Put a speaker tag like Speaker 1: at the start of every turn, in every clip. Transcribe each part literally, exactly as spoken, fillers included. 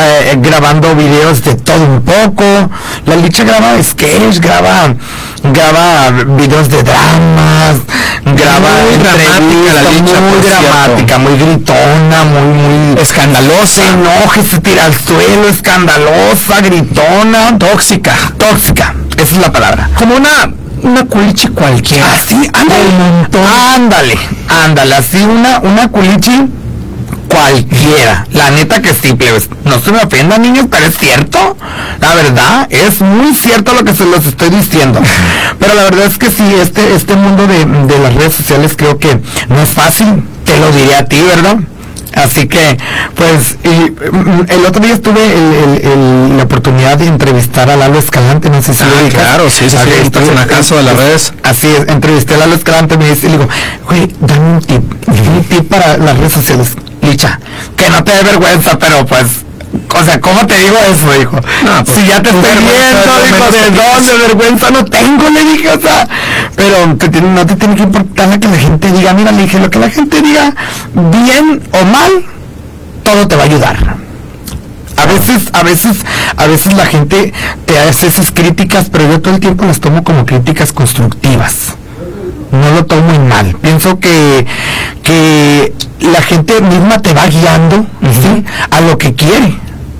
Speaker 1: eh, grabando videos de todo un poco. La Licha graba sketch, graba graba videos de dramas, graba
Speaker 2: muy dramática, la Licha,
Speaker 1: muy dramática, muy gritona, muy muy
Speaker 2: escandalosa,
Speaker 1: se enoja, se tira al suelo, escandalosa, gritona,
Speaker 2: tóxica,
Speaker 1: tóxica, esa es la palabra.
Speaker 2: como una una culichi cualquiera.
Speaker 1: Así, ándale, ándale, ándale, así una una culichi cualquiera, la neta que sí, plebes, no se me ofendan, niños, pero es cierto, la verdad, es muy cierto lo que se los estoy diciendo, pero la verdad es que sí, este este mundo de, de las redes sociales creo que no es fácil, te lo diré a ti, ¿verdad? Así que, pues, y, el otro día tuve el, el, el, la oportunidad de entrevistar a Lalo Escalante, no sé si
Speaker 2: ah,
Speaker 1: lo ubicas.
Speaker 2: claro, sí, sí, sí, estás en acaso de las redes.
Speaker 1: Así es, entrevisté a Lalo Escalante, me dice, y le digo, güey, dame un tip, un tip para las redes sociales. Licha, que no te dé vergüenza, pero pues, o sea, ¿cómo te digo eso, hijo?
Speaker 2: No, pues,
Speaker 1: si ya te estoy viendo, hijo, ¿de dónde? Vergüenza no tengo, le dije, o sea, pero te tiene, no te tiene que importar lo que la gente diga. Mira, le dije, lo que la gente diga, bien o mal, todo te va a ayudar. A veces, a veces, a veces la gente te hace esas críticas, pero yo todo el tiempo las tomo como críticas constructivas. No lo tomo en mal. Pienso que, que la gente misma te va guiando, ¿sí?, a lo que quiere.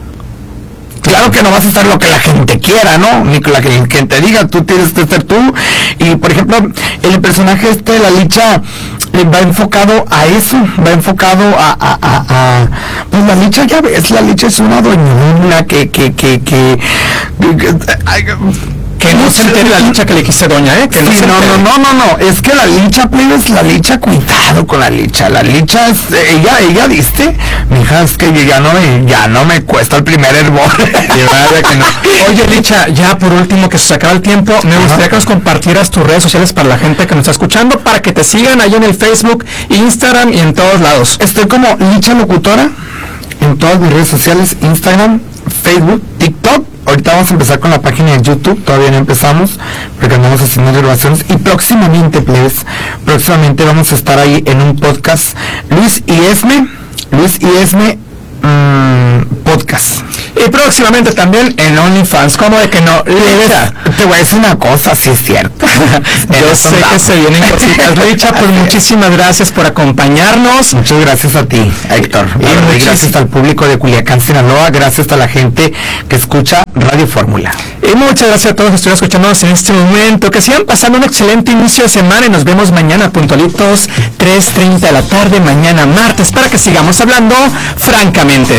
Speaker 1: Claro que no vas a hacer lo que la gente quiera, ¿no? Ni que la gente te diga, tú tienes que ser tú. Y, por ejemplo, el personaje este de la Licha eh, va enfocado a eso, va enfocado a, a, a, a... Pues la Licha, ya ves, la Licha es una doñona que, que, que, que... que, que ay,
Speaker 2: que no se entere la Licha que le quise doña, ¿eh? Que no,
Speaker 1: sí,
Speaker 2: se
Speaker 1: no,
Speaker 2: entere.
Speaker 1: no, no, no, no, es que la Licha, plebes, la Licha, cuidado con la Licha, la Licha, es, ella, ella, ¿viste? Mija, es que ya no me, ya no me cuesta el primer hervor.
Speaker 2: Que no. Oye, Licha, ya por último, que se acaba el tiempo, me gustaría que nos compartieras tus redes sociales para la gente que nos está escuchando, para que te sigan ahí en el Facebook, Instagram y en todos lados.
Speaker 1: Estoy como Licha Locutora en todas mis redes sociales, Instagram, Facebook, TikTok. Ahorita vamos a empezar con la página de YouTube, todavía no empezamos, porque andamos haciendo grabaciones, y próximamente, plebes, próximamente vamos a estar ahí en un podcast, Luis y Esme, Luis y Esme, mmm, podcast.
Speaker 2: Y próximamente también en OnlyFans, ¿cómo de que no? Licha,
Speaker 1: te voy a decir una cosa, sí es cierto.
Speaker 2: Yo sé que se vienen cositas. Licha, pues muchísimas gracias por acompañarnos.
Speaker 1: Muchas gracias a ti, Héctor. Y muchas gracias al público de Culiacán, Sinaloa, gracias a la gente que escucha Radio Fórmula.
Speaker 2: Y muchas gracias a todos que estuvieron escuchándonos en este momento. Que sigan pasando un excelente inicio de semana y nos vemos mañana puntualitos, tres treinta de la tarde, mañana martes, para que sigamos hablando francamente.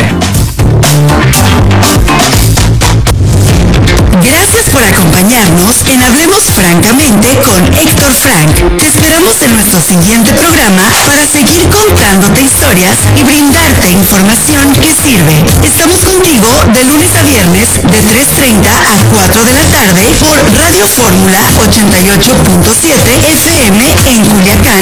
Speaker 3: Gracias por acompañarnos en Hablemos Francamente con Héctor Frank. Te esperamos en nuestro siguiente programa para seguir contándote historias y brindarte información que sirve. Estamos contigo de lunes a viernes de tres treinta a cuatro de la tarde por Radio Fórmula ochenta y ocho punto siete F M en Culiacán,